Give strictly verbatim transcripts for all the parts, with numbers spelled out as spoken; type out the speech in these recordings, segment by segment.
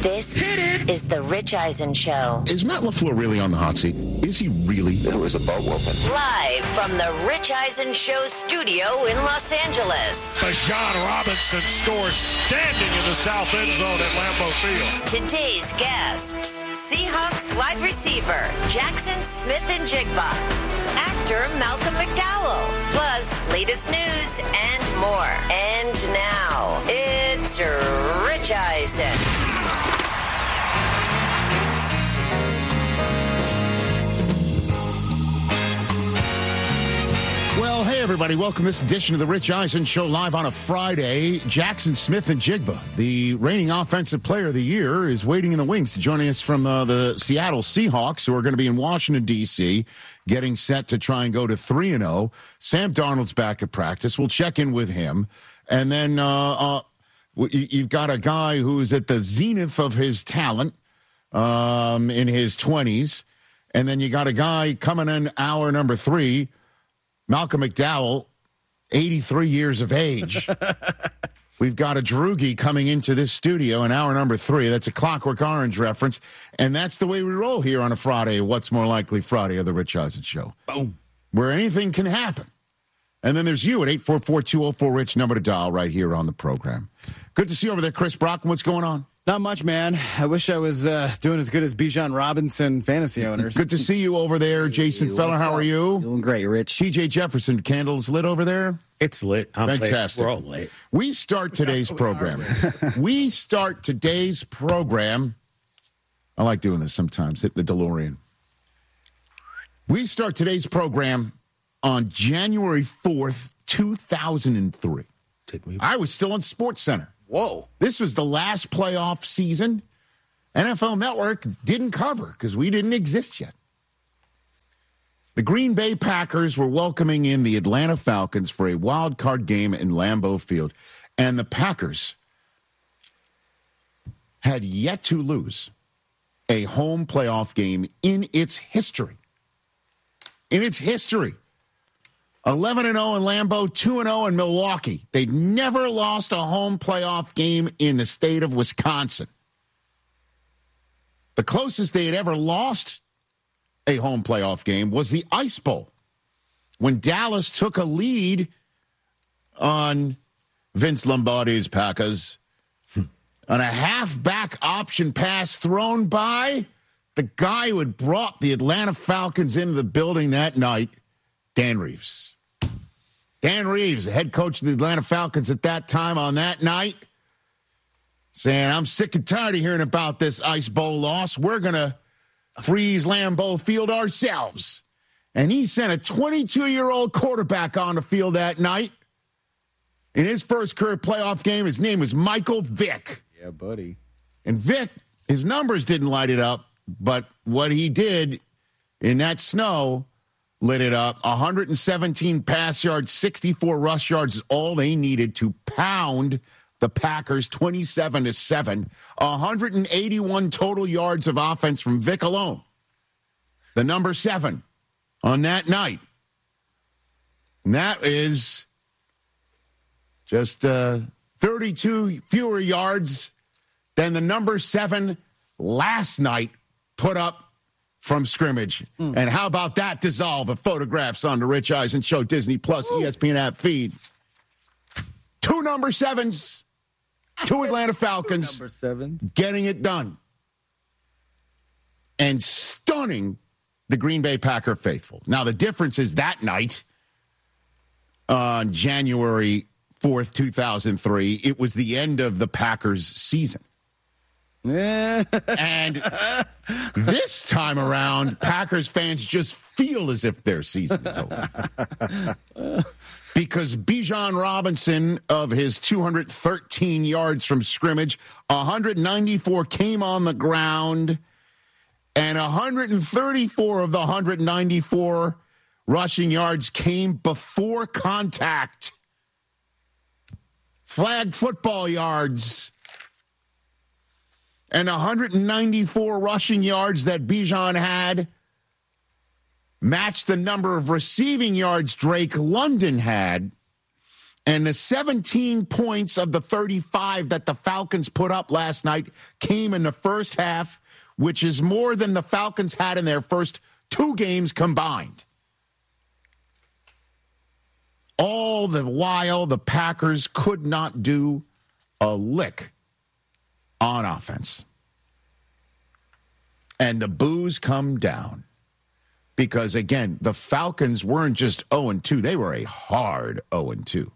This is the Rich Eisen Show. Is Matt LaFleur really on the hot seat? Is he really? There was a boat whooping. Live from the Rich Eisen Show studio in Los Angeles. Bijan Robinson scores standing in the south end zone at Lambeau Field. Today's guests, Seahawks wide receiver Jackson Smith-Njigba, actor Malcolm McDowell, plus latest news and more. And now, it's Rich Eisen. Well, hey, everybody. Welcome to this edition of the Rich Eisen Show live on a Friday. Jackson Smith-Njigba, the reigning offensive player of the year, is waiting in the wings, joining us from uh, the Seattle Seahawks, who are going to be in Washington, D C, getting set to try and go to three and oh. Sam Darnold's back at practice. We'll check in with him. And then uh, uh, you've got a guy who's at the zenith of his talent um, in his twenties. And then you got a guy coming in hour number three, Malcolm McDowell, eighty-three years of age. We've got a droogie coming into this studio in hour number three. That's a Clockwork Orange reference. And that's the way we roll here on a Friday. What's More Likely Friday of the Rich Eisen Show. Boom. Where anything can happen. And then there's you at eight four four, two oh four, RICH, number to dial right here on the program. Good to see you over there, Chris Brockman. What's going on? Not much, man. I wish I was uh, doing as good as Bijan Robinson fantasy owners. Good to see you over there, Jason Hey, Feller. How up? are you? Doing great, Rich. T J Jefferson, candles lit over there? It's lit. I'm Fantastic. We're all lit. We start today's program. we start today's program. I like doing this sometimes. Hit the DeLorean. We start today's program on January fourth, two thousand three. Did we? I was still on SportsCenter. Whoa. This was the last playoff season N F L Network didn't cover because we didn't exist yet. The Green Bay Packers were welcoming in the Atlanta Falcons for a wild card game in Lambeau Field, and the Packers had yet to lose a home playoff game in its history. In its history. eleven and oh in Lambeau, two and oh in Milwaukee. They'd never lost a home playoff game in the state of Wisconsin. The closest they had ever lost a home playoff game was the Ice Bowl, when Dallas took a lead on Vince Lombardi's Packers on a halfback option pass thrown by the guy who had brought the Atlanta Falcons into the building that night, Dan Reeves. Dan Reeves, the head coach of the Atlanta Falcons at that time on that night, saying, I'm sick and tired of hearing about this Ice Bowl loss. We're going to freeze Lambeau Field ourselves. And he sent a twenty-two-year-old quarterback on the field that night. In his first career playoff game, his name was Michael Vick. Yeah, buddy. And Vick, his numbers didn't light it up, but what he did in that snow lit it up. one hundred seventeen pass yards, sixty-four rush yards is all they needed to pound the Packers twenty-seven to seven. one hundred eighty-one total yards of offense from Vick alone. The number seven on that night. And that is just uh, thirty-two fewer yards than the number seven last night put up from scrimmage. Mm. And how about that dissolve of photographs on the Rich Eisen Show, Disney Plus, Ooh. E S P N app feed. Two number sevens, two Atlanta Falcons Two number sevens. Getting it done. And stunning the Green Bay Packer faithful. Now, the difference is that night on January fourth, two thousand three, it was the end of the Packers season. And this time around, Packers fans just feel as if their season is over. Because Bijan Robinson, of his two hundred thirteen yards from scrimmage, one hundred ninety-four came on the ground, and one hundred thirty-four of the one hundred ninety-four rushing yards came before contact. Flag football yards. And one hundred ninety-four rushing yards that Bijan had matched the number of receiving yards Drake London had And the seventeen points of the thirty-five that the Falcons put up last night came in the first half, which is more than the Falcons had in their first two games combined. All the while, the Packers could not do a lick on offense. And the boos come down. Because, again, the Falcons weren't just oh and two. They were a hard oh and two.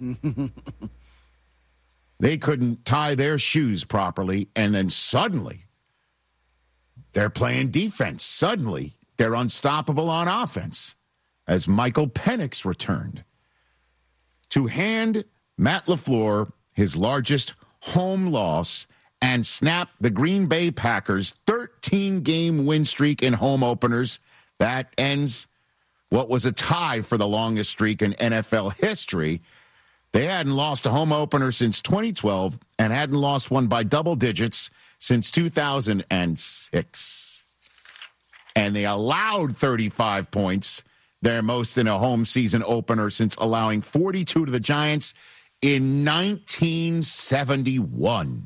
They couldn't tie their shoes properly, and then suddenly they're playing defense. Suddenly they're unstoppable on offense as Michael Penix returned to hand Matt LaFleur his largest home loss and snap the Green Bay Packers' thirteen-game win streak in home openers. That ends what was a tie for the longest streak in N F L history. They hadn't lost a home opener since twenty twelve and hadn't lost one by double digits since two thousand six. And they allowed thirty-five points, their most in a home season opener since allowing forty-two to the Giants in nineteen seventy-one.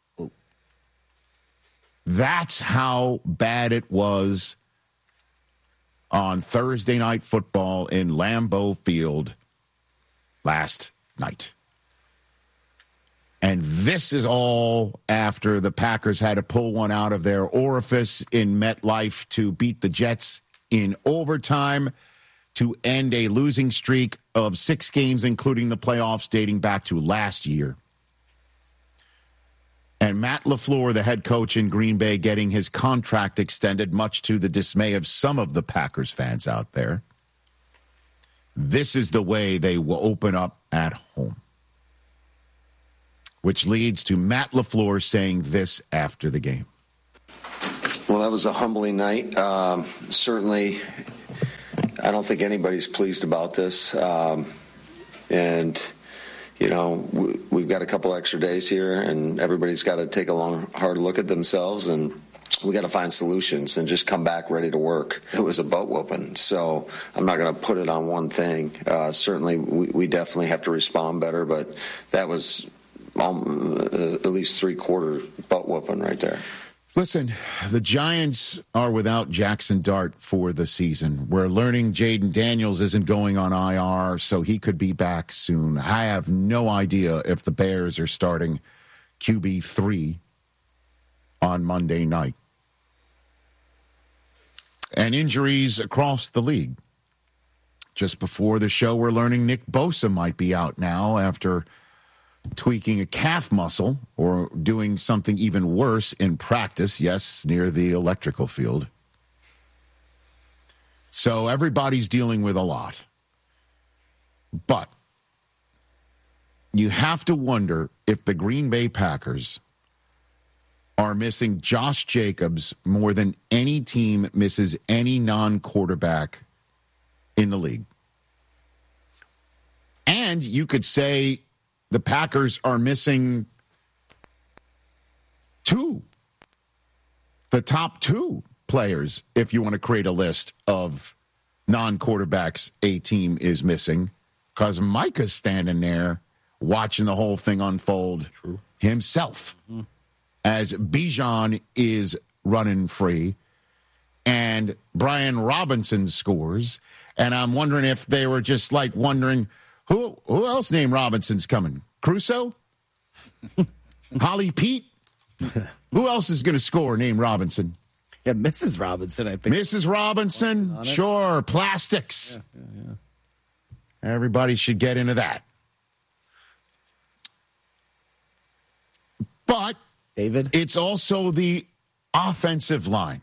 That's how bad it was on Thursday Night Football in Lambeau Field last night. And this is all after the Packers had to pull one out of their orifice in MetLife to beat the Jets in overtime to end a losing streak of six games, including the playoffs dating back to last year. And Matt LaFleur, the head coach in Green Bay, getting his contract extended, much to the dismay of some of the Packers fans out there. This is the way they will open up at home. Which leads to Matt LaFleur saying this after the game. Well, that was a humbling night. Um, certainly, I don't think anybody's pleased about this. Um, and... You know, we've got a couple extra days here, and everybody's got to take a long, hard look at themselves, and we got to find solutions and just come back ready to work. It was a butt whooping, so I'm not going to put it on one thing. Uh, certainly, we, we definitely have to respond better, but that was um, at least three-quarter butt whooping right there. Listen, the Giants are without Jackson Dart for the season. We're learning Jaden Daniels isn't going on I R, so he could be back soon. I have no idea if the Bears are starting Q B three on Monday night. And injuries across the league. Just before the show, we're learning Nick Bosa might be out now after tweaking a calf muscle or doing something even worse in practice, yes, near the electrical field. So everybody's dealing with a lot. But you have to wonder if the Green Bay Packers are missing Josh Jacobs more than any team misses any non-quarterback in the league. And you could say the Packers are missing two, the top two players, if you want to create a list of non-quarterbacks a team is missing, because Micah's standing there watching the whole thing unfold True. himself mm-hmm. as Bijan is running free and Brian Robinson scores. And I'm wondering if they were just like wondering, Who who else named Robinson's coming? Crusoe? Holly Pete? Who else is going to score named Robinson? Yeah, Missus Robinson, I think. Missus Robinson? Sure. Plastics. Yeah, yeah, yeah. Everybody should get into that. But David, it's also the offensive line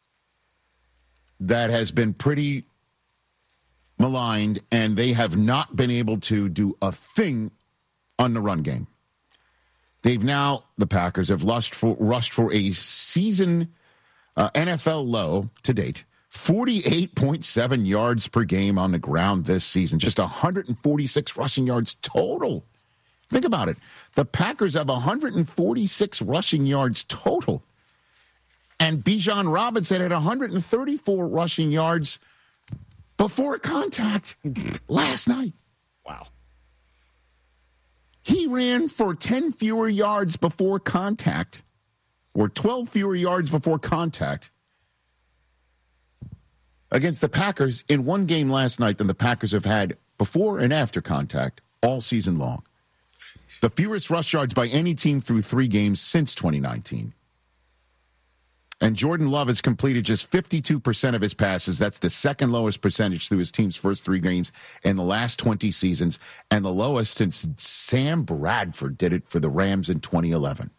that has been pretty maligned, and they have not been able to do a thing on the run game. They've now, the Packers have rushed for, rushed for a season uh, N F L low to date, forty-eight point seven yards per game on the ground this season, just one hundred forty-six rushing yards total. Think about it. The Packers have one hundred forty-six rushing yards total. And Bijan Robinson had one hundred thirty-four rushing yards before contact last night. Wow. He ran for ten fewer yards before contact, or twelve fewer yards before contact against the Packers in one game last night than the Packers have had before and after contact all season long. The fewest rush yards by any team through three games since twenty nineteen. And Jordan Love has completed just fifty-two percent of his passes. That's the second lowest percentage through his team's first three games in the last twenty seasons, and the lowest since Sam Bradford did it for the Rams in twenty eleven.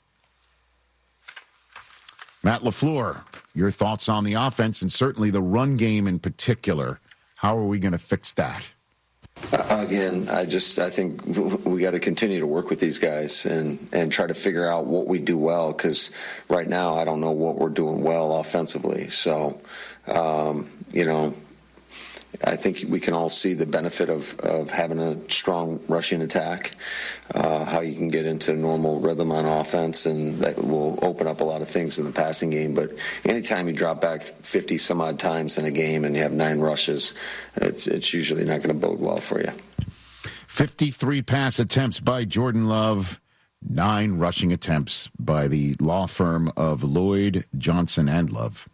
Matt LaFleur, your thoughts on the offense and certainly the run game in particular. How are we going to fix that? Uh, again, I just I think we got to continue to work with these guys and, and try to figure out what we do well, because right now I don't know what we're doing well offensively. So, um, you know, I think we can all see the benefit of, of having a strong rushing attack, uh, how you can get into normal rhythm on offense, and that will open up a lot of things in the passing game. But anytime you drop back fifty some odd times in a game and you have nine rushes, it's, it's usually not going to bode well for you. fifty-three pass attempts by Jordan Love, nine rushing attempts by the law firm of Lloyd, Johnson, and Love.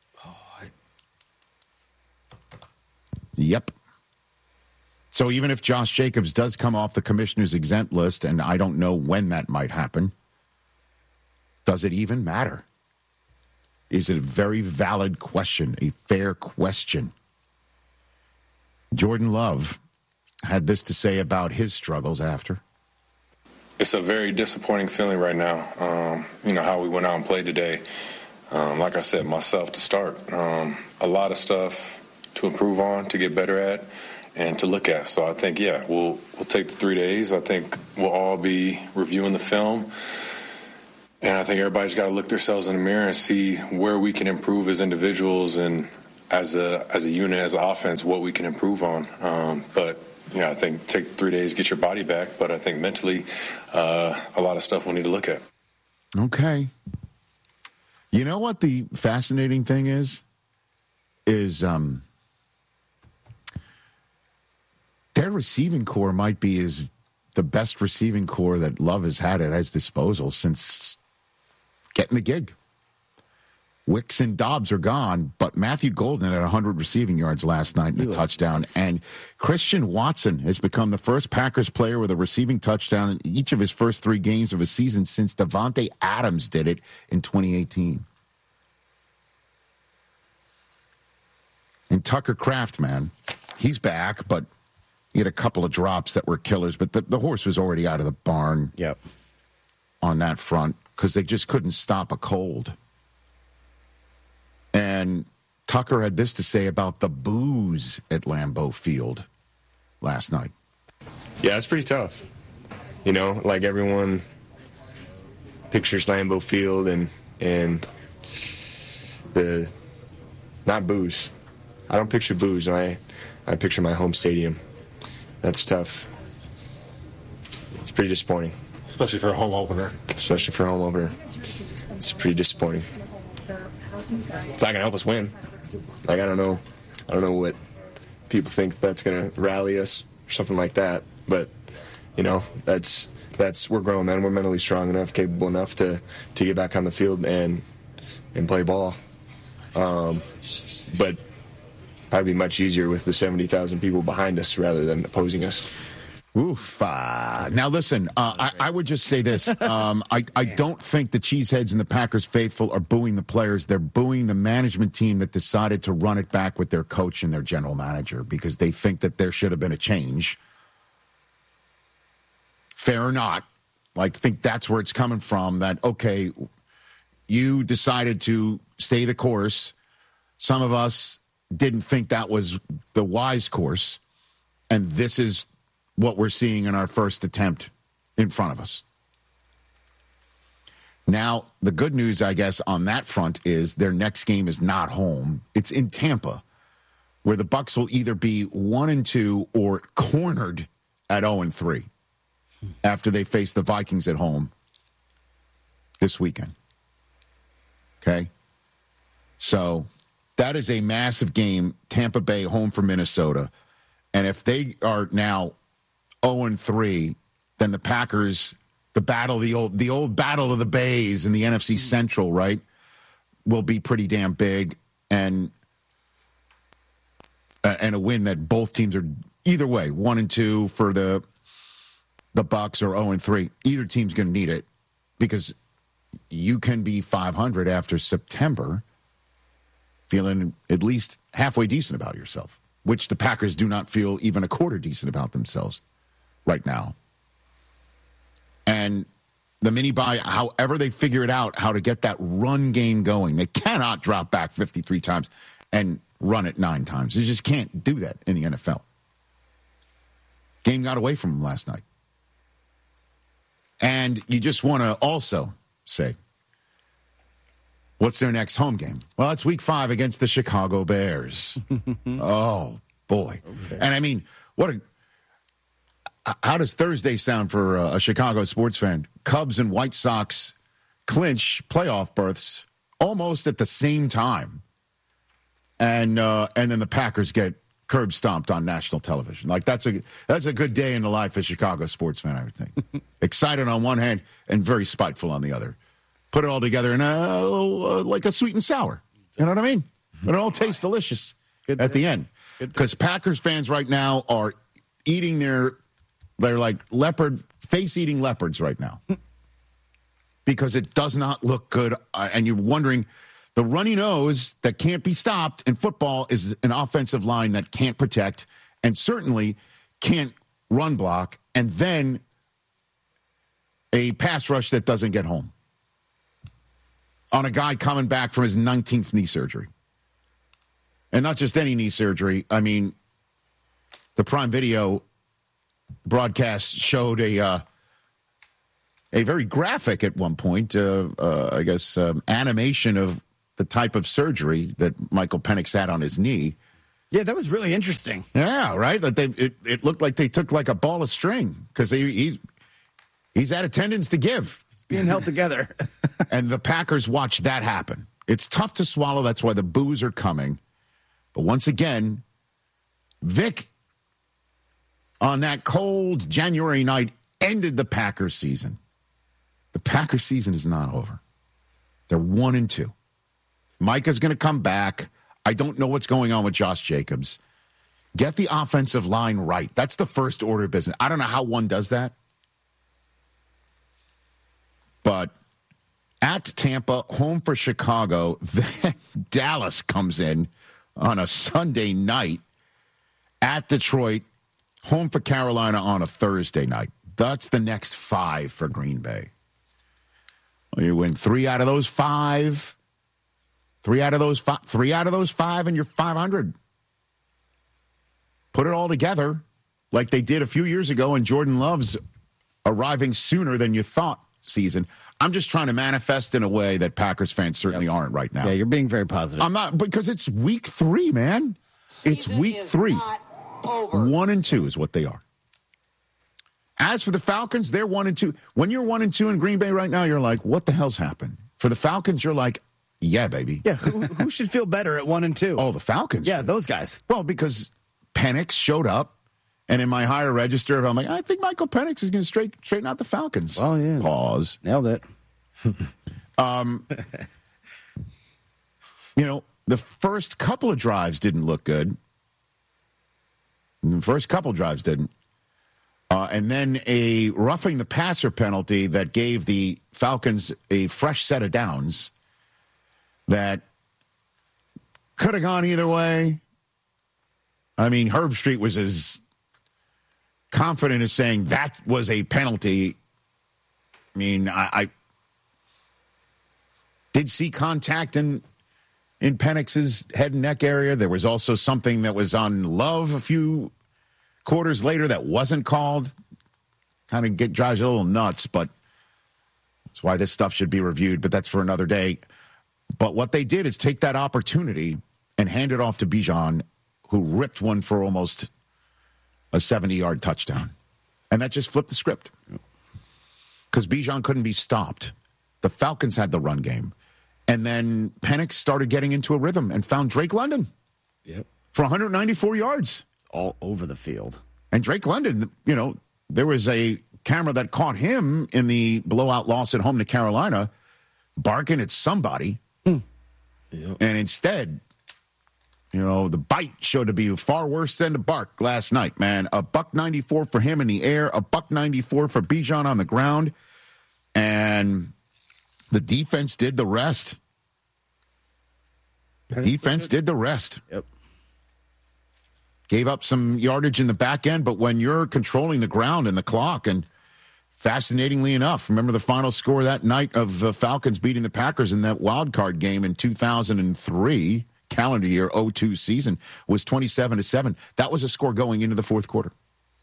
Yep. So even if Josh Jacobs does come off the commissioner's exempt list, and I don't know when that might happen, does it even matter? Is it a very valid question, a fair question? Jordan Love had this to say about his struggles after. It's a very disappointing feeling right now. Um, you know, how we went out and played today. Um, like I said, myself to start. Um, a lot of stuff to improve on, to get better at, and to look at. So I think, yeah, we'll we'll take the three days. I think we'll all be reviewing the film. And I think everybody's got to look themselves in the mirror and see where we can improve as individuals and as a as a unit, as an offense, what we can improve on. Um, but, you know, I think take three days, get your body back. But I think mentally, uh, a lot of stuff we'll need to look at. Okay. You know what the fascinating thing is? Is um, their receiving core might be is the best receiving core that Love has had at his disposal since getting the gig. Wicks and Dobbs are gone, but Matthew Golden had one hundred receiving yards last night and a touchdown. Nice. And Christian Watson has become the first Packers player with a receiving touchdown in each of his first three games of a season since Davante Adams did it in twenty eighteen. And Tucker Kraft, man, he's back, but he had a couple of drops that were killers. But the, the horse was already out of the barn yep. on that front because they just couldn't stop a cold. And Tucker had this to say about the boos at Lambeau Field last night. Yeah, it's pretty tough. You know, like everyone pictures Lambeau Field and and the not boos. I don't picture boos. I I picture my home stadium. That's tough. It's pretty disappointing. Especially for a home opener. Especially for a home opener. It's pretty disappointing. It's not gonna help us win. Like I don't know, I don't know what people think that's gonna rally us or something like that. But you know, that's that's we're grown men. We're mentally strong enough, capable enough to to get back on the field and and play ball. Um, but probably be much easier with the seventy thousand people behind us rather than opposing us. Oof. Uh, now, listen, uh, I, I would just say this. Um, I, I don't think the Cheeseheads and the Packers faithful are booing the players. They're booing the management team that decided to run it back with their coach and their general manager because they think that there should have been a change. Fair or not. Like, I think that's where it's coming from, that, okay, you decided to stay the course. Some of us didn't think that was the wise course, and this is what we're seeing in our first attempt in front of us. Now, the good news, I guess, on that front is their next game is not home. It's in Tampa, where the Bucs will either be one and two or cornered at oh and three after they face the Vikings at home this weekend. Okay? So that is a massive game, Tampa Bay home for Minnesota. And if they are now oh and three, then the Packers, the battle, the old, the old battle of the Bays in the N F C Central, right, will be pretty damn big, and uh, and a win that both teams are either way, one and two for the the Bucs or zero and three. Either team's going to need it because you can be five hundred after September, feeling at least halfway decent about yourself, which the Packers do not feel even a quarter decent about themselves right now. And the mini bye, however they figure it out, how to get that run game going. They cannot drop back fifty-three times and run it nine times. They just can't do that in the N F L. Game got away from them last night. And you just want to also say, what's their next home game? Well, it's week five against the Chicago Bears. Oh, boy. Okay. And I mean, what a... How does Thursday sound for a Chicago sports fan? Cubs and White Sox clinch playoff berths almost at the same time. And uh, and then the Packers get curb stomped on national television. Like, that's a that's a good day in the life of a Chicago sports fan, I would think. Excited on one hand and very spiteful on the other. Put it all together in a little, uh, like a sweet and sour. You know what I mean? But it all tastes delicious good at the end. Because Packers fans right now are eating their... They're like leopard, face-eating leopards right now because it does not look good. Uh, and you're wondering, the runny nose that can't be stopped in football is an offensive line that can't protect and certainly can't run block, and then a pass rush that doesn't get home on a guy coming back from his nineteenth knee surgery. And not just any knee surgery. I mean, the Prime Video broadcast showed a uh, a very graphic at one point, uh, uh, I guess, um, animation of the type of surgery that Michael Penix had on his knee. Yeah, that was really interesting. Yeah, right. Like they, it, it looked like they took like a ball of string because he's he's had a tendons to give. It's being held together. And the Packers watched that happen. It's tough to swallow. That's why the boos are coming. But once again, Vic, on that cold January night, ended the Packers season. The Packers season is not over. They're one and two. Micah's going to come back. I don't know what's going on with Josh Jacobs. Get the offensive line right. That's the first order of business. I don't know how one does that. But at Tampa, home for Chicago, then Dallas comes in on a Sunday night. At Detroit, home for Carolina on a Thursday night. That's the next five for Green Bay. Well, you win three out of those five. Three out of those five. Three out of those five, and you're five hundred. Put it all together like they did a few years ago in Jordan Love's arriving sooner than you thought season. I'm just trying to manifest in a way that Packers fans certainly yep. aren't right now. Yeah, you're being very positive. I'm not, because it's week three, man. It's week three. Over. One and two is what they are. As for the Falcons, they're one and two. When you're one and two in Green Bay right now, you're like, what the hell's happened? For the Falcons, you're like, yeah, baby. Yeah, who, who should feel better at one and two? Oh, the Falcons. Yeah, those guys. Well, because Penix showed up, and in my higher register, I'm like, I think Michael Penix is going to straight, straighten out the Falcons. Oh, yeah. Pause. Nailed it. um, you know, the first couple of drives didn't look good. The first couple drives didn't. Uh, and then a roughing the passer penalty that gave the Falcons a fresh set of downs that could have gone either way. I mean, Herb Street was as confident as saying that was a penalty. I mean, I, I did see contact in in Penix's head and neck area. There was also something that was on Love a few quarters later that wasn't called. Kind of get drives you a little nuts, but that's why this stuff should be reviewed, but that's for another day. But what they did is take that opportunity and hand it off to Bijan, who ripped one for almost a seventy-yard touchdown. And that just flipped the script. Because Bijan couldn't be stopped. The Falcons had the run game. And then Penix started getting into a rhythm and found Drake London. Yep. For one hundred ninety-four yards. All over the field. And Drake London, you know, there was a camera that caught him in the blowout loss at home to Carolina barking at somebody. Mm. Yep. And instead, you know, the bite showed to be far worse than the bark last night, man. A buck ninety-four for him in the air, a buck ninety-four for Bijan on the ground. And the defense did the rest. The defense did the rest. Yep. Gave up some yardage in the back end, but when you're controlling the ground and the clock, and fascinatingly enough, remember the final score that night of the Falcons beating the Packers in that wild card game in two thousand three, calendar year oh two season, was twenty-seven to seven. That was a score going into the fourth quarter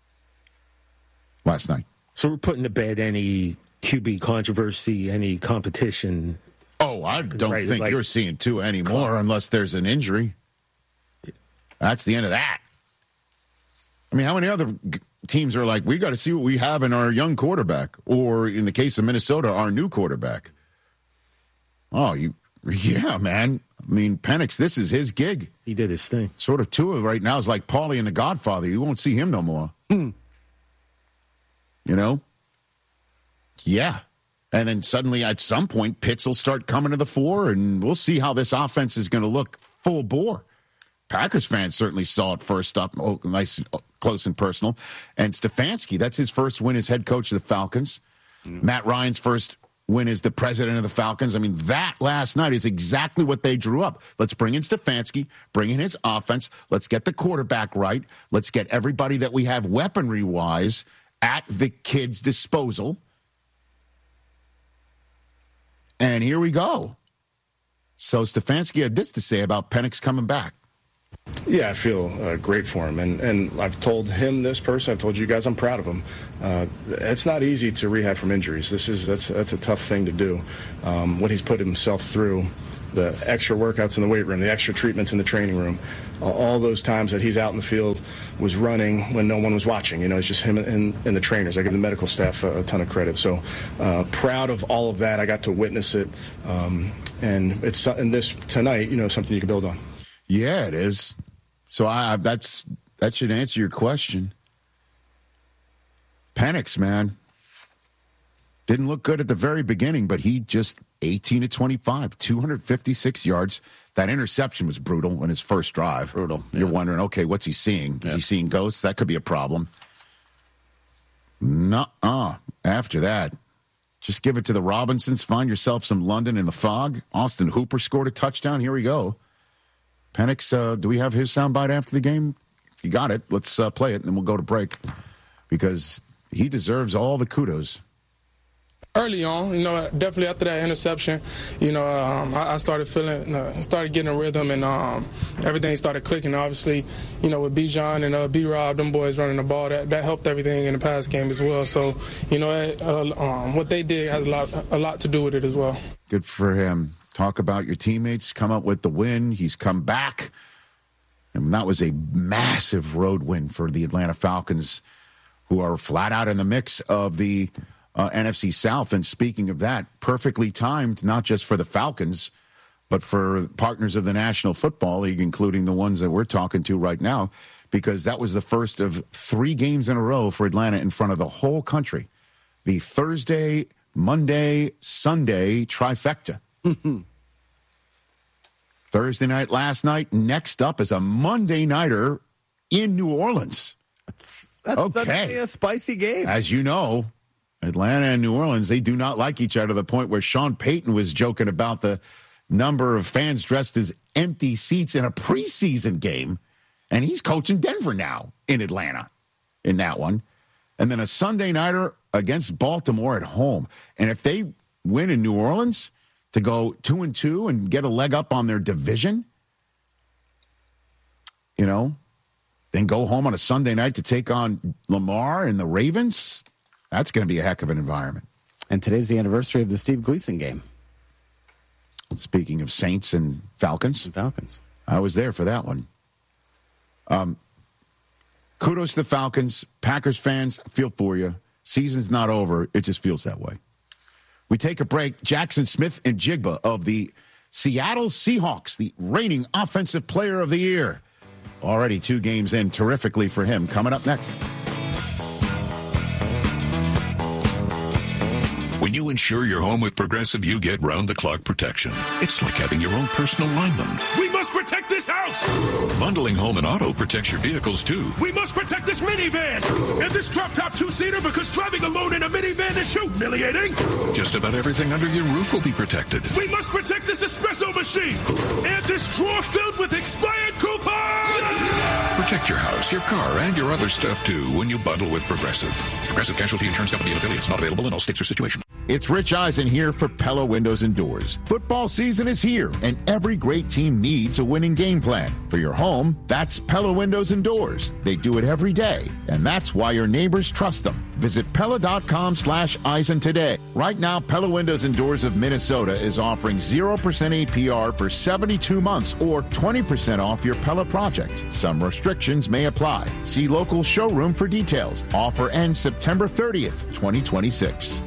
last night. So we're putting to bed any Q B controversy, any competition. Oh, I don't right, think like, you're seeing two anymore unless there's an injury. That's the end of that. I mean, how many other g- teams are like, we got to see what we have in our young quarterback, or in the case of Minnesota, our new quarterback? Oh, you, yeah, man. I mean, Penix, this is his gig. He did his thing. Sort of Tua right now is like Paulie and the Godfather. You won't see him no more. Hmm. You know? Yeah. And then suddenly at some point, Pitts will start coming to the fore, and we'll see how this offense is going to look full bore. Packers fans certainly saw it first up, oh, nice, close and personal. And Stefanski, that's his first win as head coach of the Falcons. Mm. Matt Ryan's first win as the president of the Falcons. I mean, that last night is exactly what they drew up. Let's bring in Stefanski, bring in his offense. Let's get the quarterback right. Let's get everybody that we have weaponry-wise at the kid's disposal. And here we go. So Stefanski had this to say about Penix coming back. Yeah, I feel uh, great for him. And, and I've told him this person, I've told you guys I'm proud of him. Uh, it's not easy to rehab from injuries. This is that's that's a tough thing to do. Um, what he's put himself through, the extra workouts in the weight room, the extra treatments in the training room, uh, all those times that he's out in the field was running when no one was watching. You know, it's just him and, and the trainers. I give the medical staff a, a ton of credit. So uh, proud of all of that. I got to witness it. Um, and it's and this tonight, you know, something you can build on. Yeah, it is. So I that's that should answer your question. Penix, man, didn't look good at the very beginning, but he just eighteen to twenty-five, two hundred fifty-six yards. That interception was brutal in his first drive. Brutal. You're yeah. wondering, okay, what's he seeing? Is yeah. he seeing ghosts? That could be a problem. Nuh-uh. After that, just give it to the Robinsons. Find yourself some London in the fog. Austin Hooper scored a touchdown. Here we go. Penix, uh, do we have his soundbite after the game? If you got it, let's uh, play it, and then we'll go to break. Because he deserves all the kudos. Early on, you know, definitely after that interception, you know, um, I, I started feeling, uh, started getting a rhythm, and um, everything started clicking. Obviously, you know, with Bijan and uh, B-Rob, them boys running the ball, that, that helped everything in the pass game as well. So, you know, uh, um, what they did had a lot, a lot to do with it as well. Good for him. Talk about your teammates, come up with the win. He's come back. And that was a massive road win for the Atlanta Falcons, who are flat out in the mix of the uh, N F C South. And speaking of that, perfectly timed, not just for the Falcons, but for partners of the National Football League, including the ones that we're talking to right now, because that was the first of three games in a row for Atlanta in front of the whole country. The Thursday, Monday, Sunday trifecta. Thursday night, last night. Next up is a Monday nighter in New Orleans. That's, that's okay. suddenly a spicy game. As you know, Atlanta and New Orleans, they do not like each other to the point where Sean Payton was joking about the number of fans dressed as empty seats in a preseason game. And he's coaching Denver now in Atlanta in that one. And then a Sunday nighter against Baltimore at home. And if they win in New Orleans to go two and two and get a leg up on their division, you know, then go home on a Sunday night to take on Lamar and the Ravens, that's going to be a heck of an environment. And today's the anniversary of the Steve Gleason game. Speaking of Saints and Falcons. And Falcons. I was there for that one. Um, kudos to the Falcons. Packers fans, feel for you. Season's not over. It just feels that way. We take a break. Jackson Smith and Jigba of the Seattle Seahawks, the reigning offensive player of the year. Already two games in terrifically for him. Coming up next. When you insure your home with Progressive, you get round-the-clock protection. It's like having your own personal lineman. We must protect this house! Bundling home and auto protects your vehicles, too. We must protect this minivan! And this drop-top two-seater, because driving alone in a minivan is humiliating! Just about everything under your roof will be protected. We must protect this espresso machine! And this drawer filled with expired coupons! Protect your house, your car, and your other stuff, too, when you bundle with Progressive. Progressive Casualty Insurance Company and affiliates. Not available in all states or situations. It's Rich Eisen here for Pella Windows and Doors. Football season is here, and every great team needs a winning game plan. For your home, that's Pella Windows and Doors. They do it every day, and that's why your neighbors trust them. Visit Pella.com slash Eisen today. Right now, Pella Windows and Doors of Minnesota is offering zero percent A P R for seventy-two months or twenty percent off your Pella project. Some restrictions may apply. See local showroom for details. Offer ends September thirtieth, twenty twenty-six.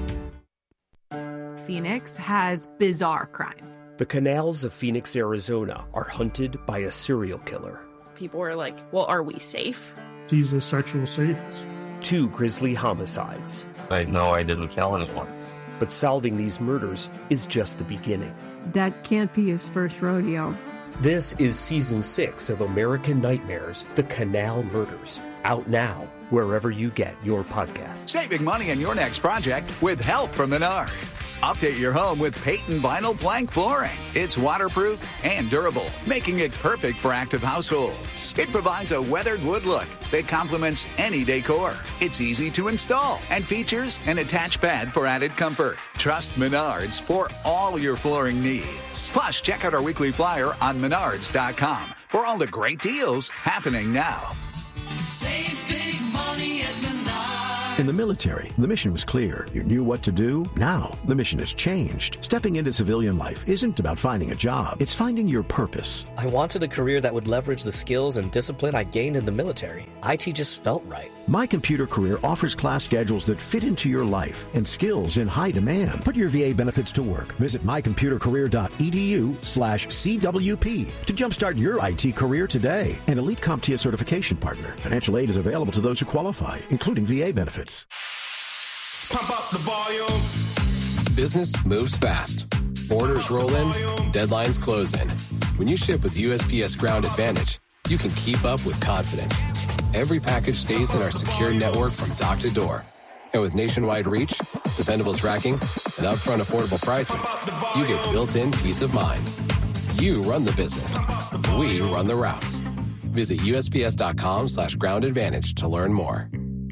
Phoenix has bizarre crime. The canals of Phoenix, Arizona are hunted by a serial killer. People were like, well, are we safe? He's a sexual sadist. Two grisly homicides. I know I didn't kill anyone. But solving these murders is just the beginning. That can't be his first rodeo. This is season six of American Nightmares, The Canal Murders. Out now, wherever you get your podcasts. Saving money on your next project with help from Menards. Update your home with Peyton Vinyl Plank Flooring. It's waterproof and durable, making it perfect for active households. It provides a weathered wood look that complements any decor. It's easy to install and features an attached pad for added comfort. Trust Menards for all your flooring needs. Plus, check out our weekly flyer on menards dot com for all the great deals happening now. Save big money at Menards. In the military, the mission was clear. You knew what to do. Now, the mission has changed. Stepping into civilian life isn't about finding a job. It's finding your purpose. I wanted a career that would leverage the skills and discipline I gained in the military. I T just felt right. My Computer Career offers class schedules that fit into your life and skills in high demand. Put your V A benefits to work. Visit my computer career dot e d u slash C W P to jumpstart your I T career today. An Elite CompTIA certification partner. Financial aid is available to those who qualify, including V A benefits. Pump up the volume. Business moves fast. Orders roll in, deadlines close in. When you ship with U S P S Ground Advantage, you can keep up with confidence. Every package stays in our secure network from dock to door. And with nationwide reach, dependable tracking, and upfront affordable pricing, you get built-in peace of mind. You run the business. We run the routes. Visit U S P S dot com slash ground advantage to learn more.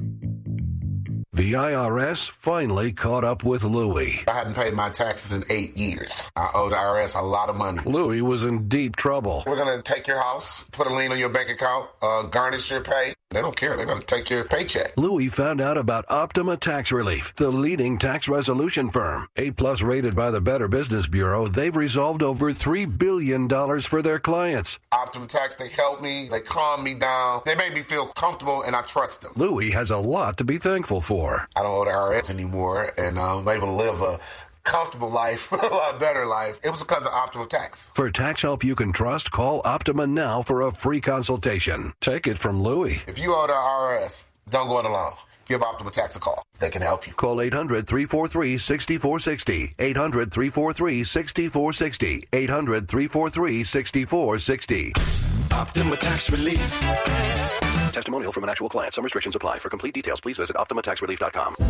The I R S finally caught up with Louie. I hadn't paid my taxes in eight years. I owe the I R S a lot of money. Louie was in deep trouble. We're going to take your house, put a lien on your bank account, uh, garnish your pay. They don't care. They're going to take your paycheck. Louie found out about Optima Tax Relief, the leading tax resolution firm. A-plus rated by the Better Business Bureau, they've resolved over three billion dollars for their clients. Optima Tax, they help me. They calm me down. They make me feel comfortable, and I trust them. Louie has a lot to be thankful for. I don't owe the I R S anymore, and I'm able to live a comfortable life, a lot better life. It was because of Optima Tax. For tax help you can trust, call Optima now for a free consultation. Take it from Louie. If you owe the I R S, don't go it alone. Give Optima Tax a call. They can help you. Call eight hundred, three four three, six four six zero. eight hundred, three four three, six four six zero. eight hundred, three four three, six four six zero. Optima Tax Relief. Testimonial from an actual client. Some restrictions apply. For complete details, please visit optima tax relief dot com.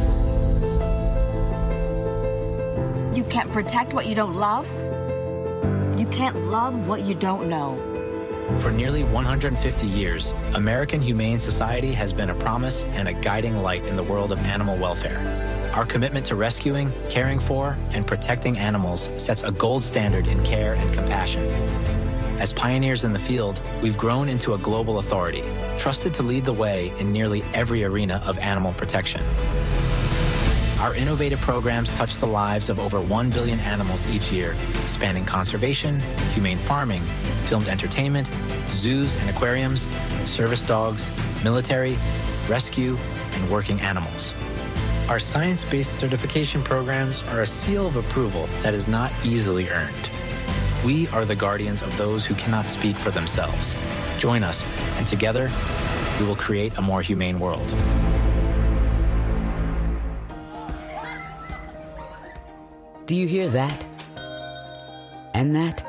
You can't protect what you don't love. You can't love what you don't know. For nearly one hundred fifty years, American Humane Society has been a promise and a guiding light in the world of animal welfare. Our commitment to rescuing, caring for, and protecting animals sets a gold standard in care and compassion. As pioneers in the field, we've grown into a global authority, trusted to lead the way in nearly every arena of animal protection. Our innovative programs touch the lives of over one billion animals each year, spanning conservation, humane farming, filmed entertainment, zoos and aquariums, service dogs, military, rescue, and working animals. Our science-based certification programs are a seal of approval that is not easily earned. We are the guardians of those who cannot speak for themselves. Join us, and together, we will create a more humane world. Do you hear that? And that?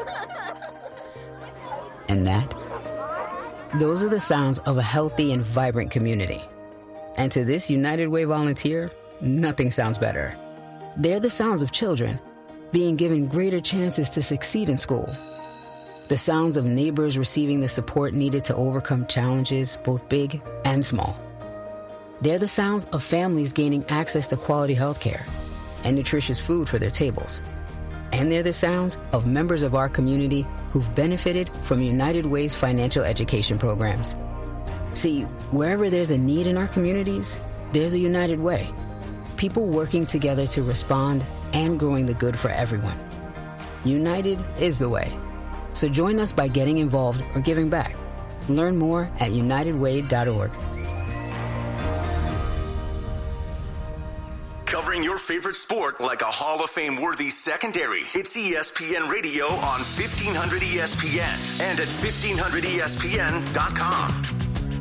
And that? Those are the sounds of a healthy and vibrant community. And to this United Way volunteer, nothing sounds better. They're the sounds of children being given greater chances to succeed in school. The sounds of neighbors receiving the support needed to overcome challenges, both big and small. They're the sounds of families gaining access to quality health care and nutritious food for their tables. And they're the sounds of members of our community who've benefited from United Way's financial education programs. See, wherever there's a need in our communities, there's a United Way. People working together to respond and growing the good for everyone. United is the way. So join us by getting involved or giving back. Learn more at united way dot org. Covering your favorite sport like a Hall of Fame-worthy secondary. It's E S P N Radio on fifteen hundred E S P N and at fifteen hundred E S P N dot com.